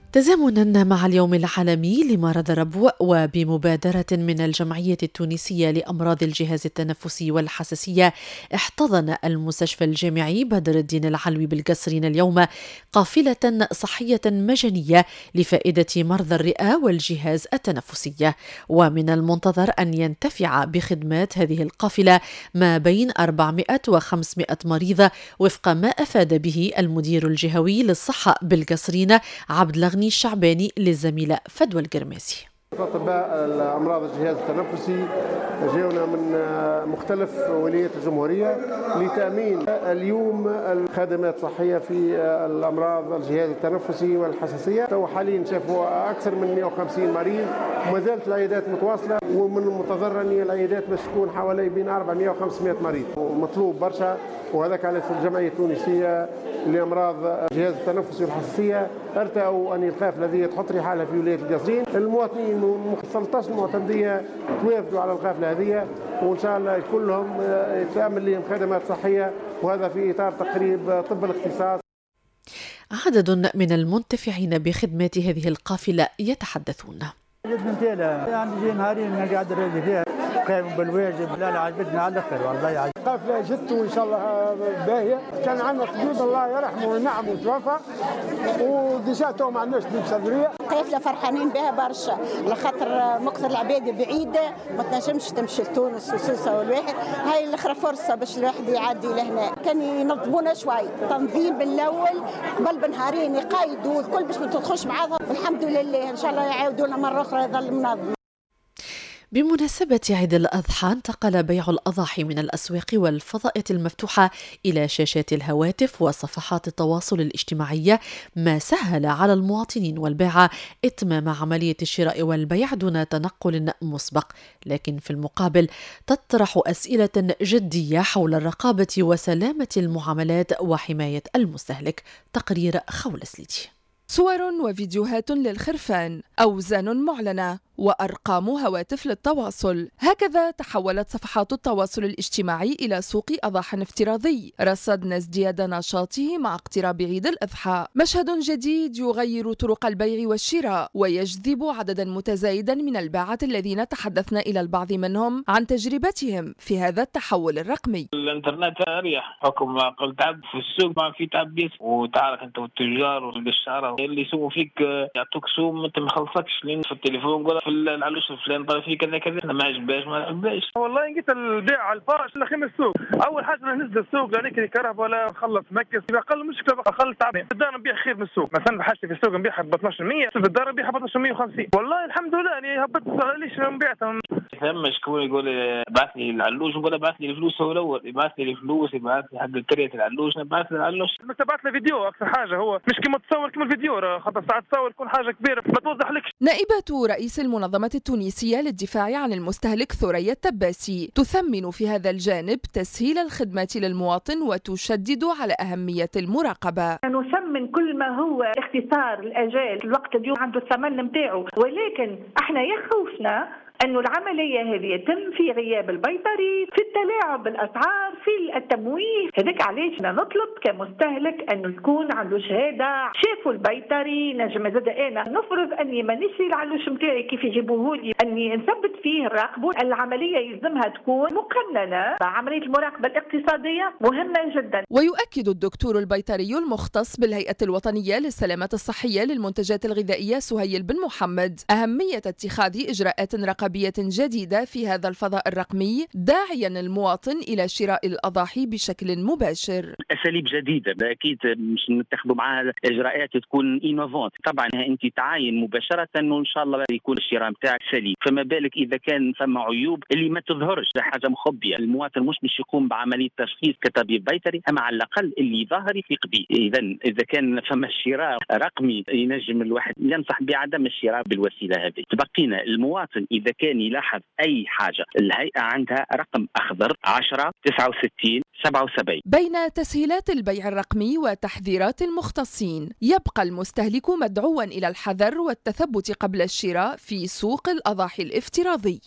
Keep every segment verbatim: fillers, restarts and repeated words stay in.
تزامنا مع اليوم العالمي لمرض الربو وبمبادرة من الجمعية التونسية لأمراض الجهاز التنفسي والحساسية، احتضن المستشفى الجامعي بدر الدين العلوي بالقصرين اليوم قافلة صحية مجانية لفائدة مرضى الرئة والجهاز التنفسي، ومن المنتظر أن ينتفع بخدمات هذه القافلة ما بين أربعمائة وخمسمائة مريض وفق ما أفاد به المدير الجهوي للصحة بالقصرين عبد الغني الشعباني للزميلة فدوى القرماسي. أطباء الأمراض الجهاز التنفسي جاءنا من مختلف ولايات الجمهورية لتأمين اليوم الخدمات الصحية في الأمراض الجهاز التنفسي والحساسية. تو حاليا شافوا أكثر من مائة وخمسين مريض، وما زالت العيادات متواصلة، ومن المنتظر أن العيادات باش تكون حوالي بين أربعمائة وخمسمائة مريض، ومطلوب برشا. وهذاك على الجمعية التونسية لأمراض الجهاز التنفسي والحساسية ارتأوا أن القافلة هذه تحط رحالها في ولاية القصرين. المواطنين ثلاثة عشر معتمدية توافدوا على القافلة هذه، وإن شاء الله كلهم تأمن لهم خدمات صحية، وهذا في إطار تقريب طب الاختصاص. عدد من المنتفعين بخدمات هذه القافلة يتحدثون. يعني جي نهارين قاعد نراجع فيها قايم بالواجب. لا لا عجبتنا على الاخر والله. عجب قافله جت وان شاء الله باهيه. كان عندنا طبيب الله يرحمه ونعم وتوفى، وديجا تو ما عندناش طبيب صدريه. قافله فرحانين بها برشا لخاطر مقتل العباد بعيده ما تنجمش تمشي لتونس وسوسه والواحد. هاي الاخرى فرصه باش الواحد يعدي لهنا. كان ينظمونا شوي تنظيم بالاول قبل بنهارين يقايدوا الكل باش ما تدخلش بعضها. والحمد لله ان شاء الله يعاودونا مره اخرى يظل منظم. بمناسبة عيد الأضحى انتقل بيع الأضاحي من الأسواق والفضاءات المفتوحة إلى شاشات الهواتف وصفحات التواصل الاجتماعي، ما سهل على المواطنين والبائعة إتمام عملية الشراء والبيع دون تنقل مسبق، لكن في المقابل تطرح أسئلة جدية حول الرقابة وسلامة المعاملات وحماية المستهلك. تقرير خولة سليتي. صور وفيديوهات للخرفان، أوزان معلنة وأرقام هواتف للتواصل. هكذا تحولت صفحات التواصل الاجتماعي إلى سوق أضاحٍ افتراضي رصدنا ازدياد نشاطه مع اقتراب عيد الأضحى. مشهد جديد يغير طرق البيع والشراء ويجذب عددا متزايدا من الباعة الذين تحدثنا إلى البعض منهم عن تجربتهم في هذا التحول الرقمي. الانترنت أريح حكم قل تعب في السوق ما في تعب بيس، وتعرف أنت والتجار والبشارة اللي يسووا فيك يعطوك سوم أنت ما خلصكش، لين في التليفون قول العلوش الفلان طرف فيه كذا كذا، انا ما عجباش ما عجباش. والله لقيت البيع على الفاش الا خيم السوق. اول حاجه ننزل السوق لا نكري كرهب ولا نخلص مكس. اذا اقل مشكله بقى خلص تعبان. في الدار نبيع خير من السوق، مثلا بحاجتي في السوق نبيعها ب اثناش بالمئة، في الدار نبيعها ب اثناش ومئة وخمسين. والله الحمد لله يعني هبطت ليش نبيعتها. ثم شكون يقول بعث لي العلوش، نقول بعث لي الفلوس هو الاول، يبعث لي الفلوس يبعث لي حق كريه العلوش نبعث لي العلوش. بس تبعث لي فيديو اكثر حاجه، هو مش كيما تصور كيما الفيديو، خاطر ساعات تصور تكون حاجه كبيره ما توضح لكش. نائبه رئيس المنظمه التونسيه للدفاع عن المستهلك ثريا التباسي تثمن في هذا الجانب تسهيل الخدمات للمواطن وتشدد على أهمية المراقبة. نثمن كل ما هو اختصار الأجال، الوقت اليوم عنده الثمن نتاعو، ولكن احنا يخوفنا أنه العملية هذه يتم في غياب البيطري، في التلاعب بالأسعار، في التمويه. هذاك علاش نطلب كمستهلك أنه يكون عنده شهادة شافوا البيطري. نجم زاد أنا نفرض أني ما نشري العلوش نتاعي كيف يجيبوه لي، أني نثبت فيه الراقبون. العملية يلزمها تكون مقننة. عملية المراقبة الاقتصادية مهمة جدا. ويؤكد الدكتور البيطري المختص بالهيئة الوطنية للسلامة الصحية للمنتجات الغذائية سهيل بن محمد أهمية اتخاذ إجراءات رقابية جديدة في هذا الفضاء الرقمي، داعيا المواطن إلى شراء الأضاحي بشكل مباشر. أساليب جديدة أكيد مش نتخذوا معها إجراءات تكون إينوفونت. طبعا أنت تعاين مباشرة أنه إن شاء الله يكون الشراء متاعك سليم، فما بالك إذا كان ثم عيوب اللي ما تظهرش حاجة مخبية. المواطن مش مش يقوم بعملية تشخيص كطبيب بيطري، أما على الأقل اللي ظاهر يثق به. إذا إذا كان ثم شراء رقمي ينجم الواحد ينصح بعدم الشراء بالوسيلة هذه. تبقينا المواطن إذا كان يلاحظ أي حاجة، الهيئة عندها رقم أخضر عشرة تسعة وستين سبعة وسبعين. بين تسهيلات البيع الرقمي وتحذيرات المختصين، يبقى المستهلك مدعوا إلى الحذر والتثبت قبل الشراء في سوق الأضاحي الافتراضي.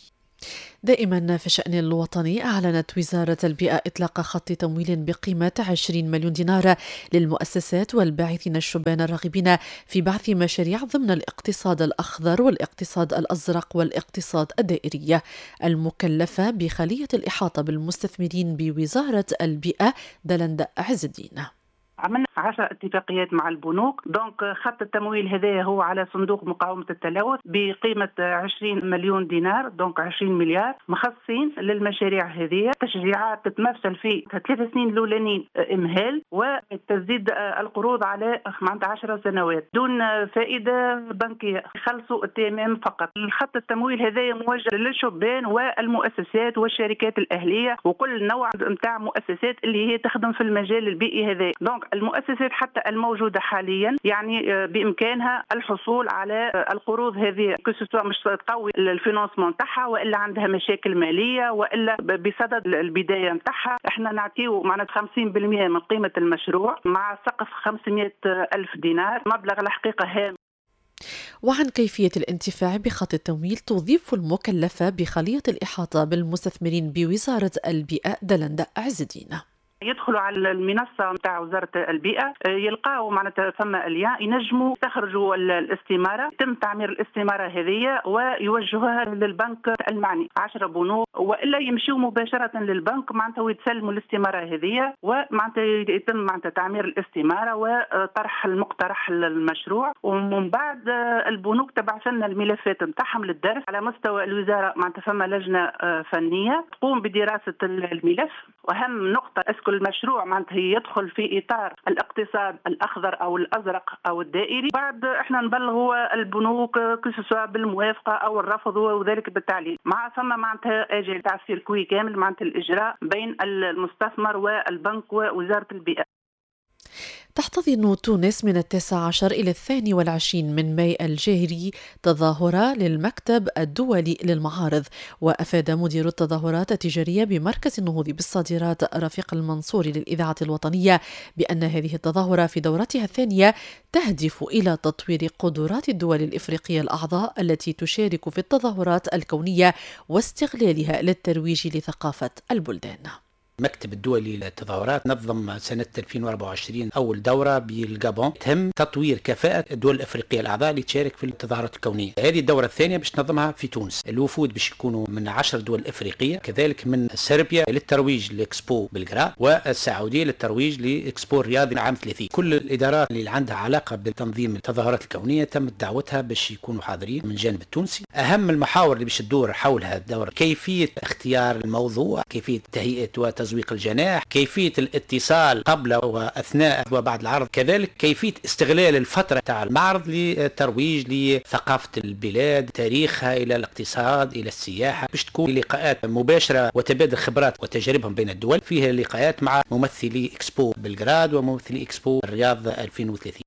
دائما في الشأن الوطني، أعلنت وزارة البيئة إطلاق خط تمويل بقيمة عشرين مليون دينار للمؤسسات والباعثين الشبان الراغبين في بعث مشاريع ضمن الاقتصاد الأخضر والاقتصاد الأزرق والاقتصاد الدائري، المكلفة بخلية الإحاطة بالمستثمرين بوزارة البيئة دلند عز الدين. عملنا عشر اتفاقيات مع البنوك. دونك خط التمويل هذا هو على صندوق مقاومة التلوث بقيمة عشرين مليون دينار، دونك عشرين مليار مخصصين للمشاريع هذه. تشجيعات تتمثل في ثلاث سنين الأولانيين إمهال وتسديد القروض على معناتها عشر سنوات دون فائدة بنكية، يخلصوا التمام فقط. الخط التمويل هذا موجه للشبان والمؤسسات والشركات الأهلية وكل نوع نتاع مؤسسات اللي هي تخدم في المجال البيئي هذا. دونك المؤسسات حتى الموجودة حاليا يعني بإمكانها الحصول على القروض هذه، كسوسوا مش تقوي الفينانسمون نتاعها والا عندها مشاكل مالية والا بصدد البداية نتاعها. احنا نعطيو معنا خمسين بالمئة من قيمة المشروع مع سقف خمسمئة ألف دينار، مبلغ الحقيقة هام. وعن كيفية الانتفاع بخط التمويل، تضيف المكلفة بخلية الإحاطة بالمستثمرين بوزارة البيئة دلند عز الدين. يدخلوا على المنصة نتاع وزارة البيئة، يلقاو معناتها ثم اليا ينجموا يستخرجوا الاستمارة، يتم تعمير الاستمارة هذه ويوجهوها للبنك المعني، عشرة بنوك والا يمشيوا مباشرة للبنك معناتها ويتسلموا الاستمارة هذه، ومعناتها يتم معناتها تعمير الاستمارة وطرح المقترح للمشروع. ومن بعد البنوك تبعث لنا الملفات نتاعهم للدرس على مستوى الوزارة، معناتها ثم لجنة فنية تقوم بدراسة الملف. واهم نقطة اسكو المشروع معناتها يدخل في اطار الاقتصاد الاخضر او الازرق او الدائري. بعد احنا نبلغوا البنوك كسوا بالموافقه او الرفض وذلك بالتعليل، مع ثم معناتها اجل تاع السيركوي كامل معناتها الاجراء بين المستثمر والبنك ووزاره البيئه. تحتضن تونس من التاسع عشر إلى الثاني والعشرين من ماي الجاري تظاهرة للمكتب الدولي للمعارض. وأفاد مدير التظاهرات التجارية بمركز النهوض بالصادرات رفيق المنصوري للإذاعة الوطنية بأن هذه التظاهرة في دورتها الثانية تهدف إلى تطوير قدرات الدول الإفريقية الأعضاء التي تشارك في التظاهرات الكونية واستغلالها للترويج لثقافة البلدان. المكتب الدولي للتظاهرات نظم سنة ألفين وأربعة وعشرين أول دورة بالجابون تهم تطوير كفاءة الدول الأفريقية الأعضاء اللي تشارك في التظاهرات الكونية. هذه الدورة الثانية باش ننظمها في تونس. الوفود باش يكونوا من عشر دول أفريقية، كذلك من صربيا للترويج لإكسبو بلغراد، والسعودية للترويج لإكسبو الرياض عام ثلاثين. كل الإدارات اللي عندها علاقة بتنظيم التظاهرات الكونية تمت دعوتها باش يكونوا حاضرين من الجانب التونسي. أهم المحاور اللي باش تدور حولها الدورة كيفية اختيار الموضوع، كيفية تهيئة وتزويق الجناح، كيفية الاتصال قبل وأثناء وبعد العرض، كذلك كيفية استغلال الفترة تاع المعرض للترويج لثقافة البلاد، تاريخها إلى الاقتصاد إلى السياحة، باش تكون لقاءات مباشرة وتبادل خبرات وتجاربهم بين الدول. فيها لقاءات مع ممثلي إكسبو بلغراد وممثلي إكسبو الرياض ألفين وثلاثين.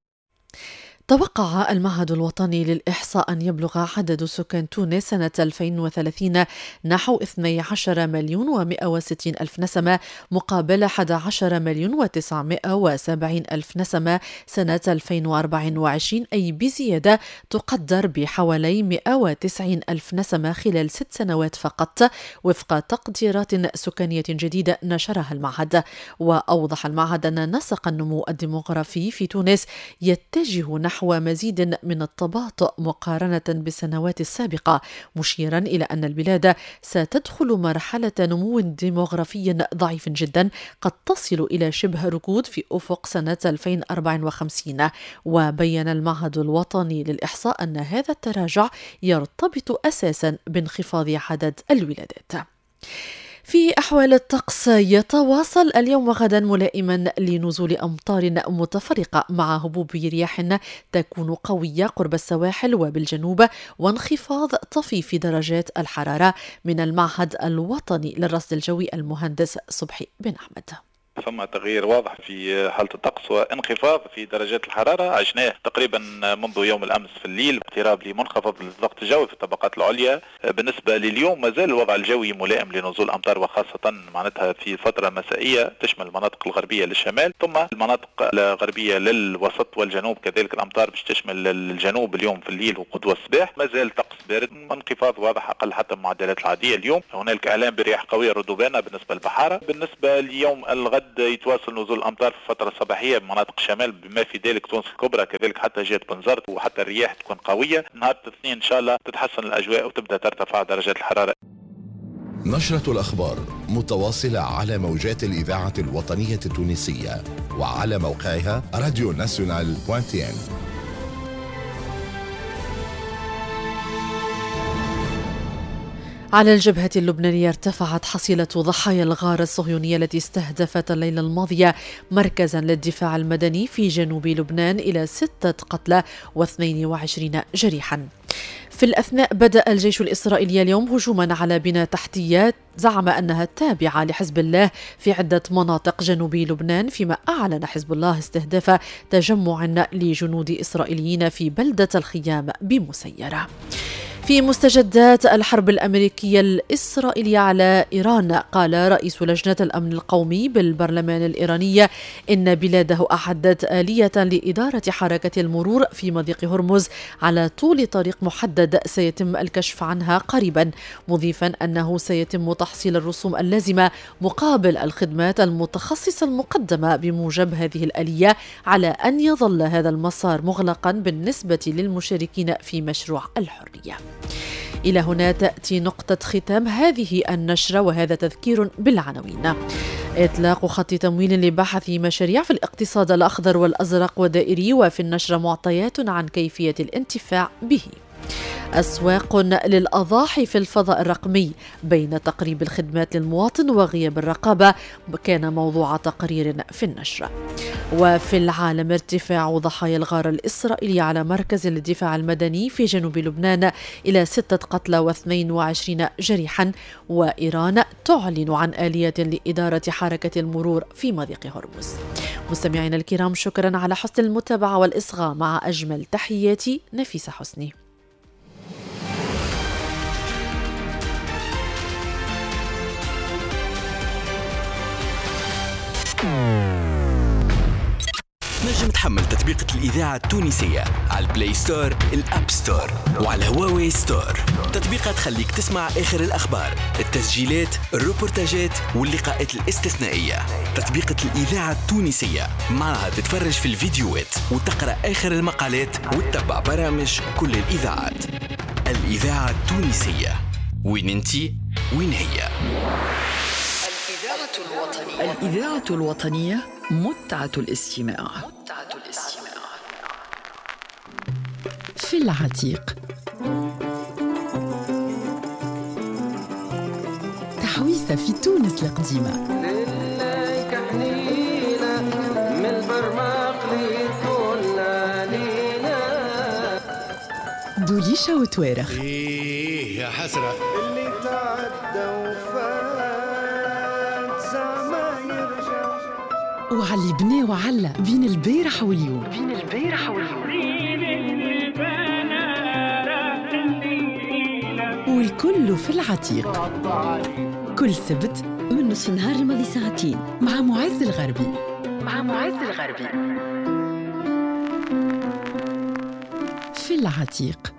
توقع المعهد الوطني للإحصاء أن يبلغ عدد سكان تونس سنة ألفين وثلاثين نحو اثني عشر مليون ومئة وستين ألف نسمة مقابل أحد عشر مليون وتسعمئة وسبعين ألف نسمة سنة ألفين وأربعة وعشرين، أي بزيادة تقدر بحوالي مئة وتسعين ألف نسمة خلال ست سنوات فقط، وفق تقديرات سكانية جديدة نشرها المعهد. وأوضح المعهد أن نسق النمو الديموغرافي في تونس يتجه نحو نحو مزيد من التباطؤ مقارنة بالسنوات السابقة، مشيرا إلى أن البلاد ستدخل مرحلة نمو ديموغرافي ضعيف جدا قد تصل إلى شبه ركود في أفق سنة ألفين وأربعة وخمسين. وبين المعهد الوطني للإحصاء أن هذا التراجع يرتبط أساسا بانخفاض عدد الولادات. في أحوال الطقس، يتواصل اليوم وغدا ملائما لنزول أمطار متفرقة مع هبوب رياح تكون قوية قرب السواحل وبالجنوب، وانخفاض طفيف في درجات الحرارة. من المعهد الوطني للرصد الجوي المهندس صبحي بن أحمد. ثم تغيير واضح في حالة الطقس وانخفاض في درجات الحرارة عشناه تقريبا منذ يوم الأمس في الليل، اقتراب لمنخفض الضغط الجوي في الطبقات العليا. بالنسبة لليوم ما زال الوضع الجوي ملائم لنزول أمطار، وخاصة معناتها في فترة مسائية تشمل المناطق الغربية للشمال ثم المناطق الغربية للوسط والجنوب، كذلك الأمطار باش تشمل الجنوب اليوم في الليل وقدوة الصباح. ما زال طقس بارد، انخفاض واضح أقل حتى المعدلات العادية. اليوم هنالك إعلام برياح قوية ردوبانة بالنسبة للبحارة. بالنسبة ليوم الغد يتواصل نزول الأمطار في الفترة الصباحية بمناطق الشمال بما في ذلك تونس الكبرى، كذلك حتى جهة بنزرت، وحتى الرياح تكون قوية. نهار الاثنين إن شاء الله تتحسن الأجواء وتبدأ ترتفع درجات الحرارة. نشرة الأخبار متواصلة على موجات الإذاعة الوطنية التونسية وعلى موقعها راديو ناسيونال دوت ان. على الجبهة اللبنانية ارتفعت حصيلة ضحايا الغارة الصهيونية التي استهدفت الليلة الماضية مركزا للدفاع المدني في جنوب لبنان إلى ستة قتلى واثنين وعشرين جريحا. في الأثناء بدأ الجيش الإسرائيلي اليوم هجوما على بنى تحتيات زعم أنها تابعة لحزب الله في عدة مناطق جنوب لبنان، فيما أعلن حزب الله استهداف تجمع لجنود إسرائيليين في بلدة الخيام بمسيرة. في مستجدات الحرب الأمريكية الإسرائيلية على إيران، قال رئيس لجنة الأمن القومي بالبرلمان الإيراني إن بلاده أعدت آلية لإدارة حركة المرور في مضيق هرمز على طول طريق محدد سيتم الكشف عنها قريبا، مضيفا أنه سيتم تحصيل الرسوم اللازمة مقابل الخدمات المتخصصة المقدمة بموجب هذه الآلية، على أن يظل هذا المسار مغلقا بالنسبة للمشاركين في مشروع الحرية. إلى هنا تأتي نقطة ختام هذه النشرة، وهذا تذكير بالعناوين. إطلاق خط تمويل لبحث مشاريع في الاقتصاد الأخضر والأزرق والدائري، وفي النشرة معطيات عن كيفية الانتفاع به. أسواق للأضاحي في الفضاء الرقمي بين تقريب الخدمات للمواطن وغياب الرقابة كان موضوع تقرير في النشرة. وفي العالم ارتفاع ضحايا الغارة الإسرائيلية على مركز للدفاع المدني في جنوب لبنان إلى ستة قتلى واثنين وعشرين جريحا، وإيران تعلن عن آلية لإدارة حركة المرور في مضيق هرمز. مستمعينا الكرام، شكرا على حسن المتابعة والإصغاء، مع أجمل تحياتي نفيسة حسني. نجم تحمل تطبيقة الإذاعة التونسية على البلاي ستور، الأب ستور، وعلى هواوي ستور. تطبيقات تخليك تسمع آخر الأخبار، التسجيلات، الروبورتاجات واللقاءات الاستثنائية. تطبيقة الإذاعة التونسية معها تتفرج في الفيديوهات وتقرأ آخر المقالات وتتبع برامج كل الإذاعات. الإذاعة التونسية، وين انتي وين هي؟ الإذاعة الوطنية. الإذاعة الوطنية متعة الاستماع. متعة الاستماع. في العتيق، تحويسة في تونس القديمة. دوليشة وتوارخ. ايه يا حسرة اللي تعدى وفات زعما يرجع، وعلي بني وعلى بين البارح واليوم. بين البارح واليوم. والكل في العتيق. كل سبت من نصف النهار لماضي ساعتين مع معز الغربي. مع معز الغربي في العتيق.